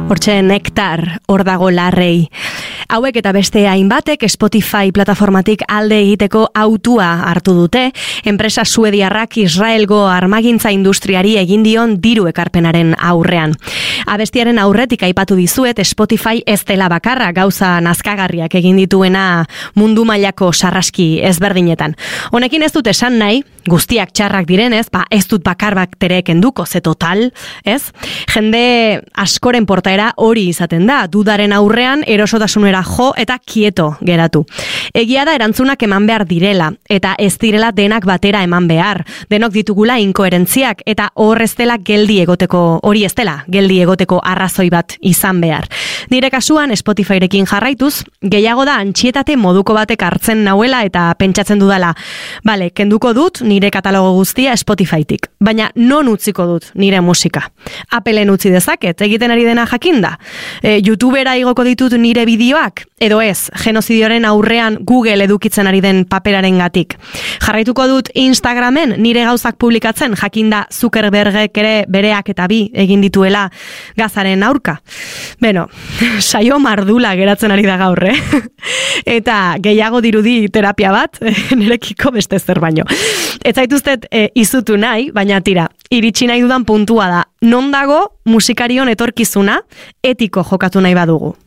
Hortxe nektar, hor dago larrei. Hauek eta beste hainbatek Spotify plataformatik alde egiteko autua hartu dute, enpresa suediarrak Israelgo armagintza industriari egin dion diru ekarpenaren aurrean. Abestiaren aurretik aipatu dizuet Spotify ez dela bakarra gauza nazkagarriak egin dituena mundu mailako sarraski ezberdinetan. Honekin ez dut esan nahi, guztiak txarrak direnez, ez dut bakar baktere kenduko, ze total, ez? Jende askoren portaera hori izaten da, dudaren aurrean erosotasunera jo eta quieto geratu. Egia da erantzunak eman behar direla, eta ez direla denak batera eman behar. Denok ditugula inkoherentziak, eta hori ez dela geldi egoteko arrazoi bat izan behar. Nire kasuan Spotifyrekin jarraituz, gehiago da antxietate moduko batek hartzen nauela eta pentsatzen dudala. Bale, kenduko dut nire katalogo guztia Spotifytik, baina non utziko dut nire musika. Appleen utzi dezaket, egiten ari dena jakinda. YouTubera igoko ditut nire bideoak, edo ez, genozidioaren aurrean Google edukitzen ari den paperaren gatik. Jarraituko dut Instagramen nire gauzak publikatzen, jakinda Zuckerbergek ere bereak eta bi egin dituela gazaren aurka. Beno, saio mardula geratzen ari da gaur, Eta gehiago dirudi terapia bat, nirekiko beste zer baino. Ez zaituztet izutu nahi, baina tira, iritsi nahi dudan puntua da, non dago musikarion etorkizuna etiko jokatu nahi badugu.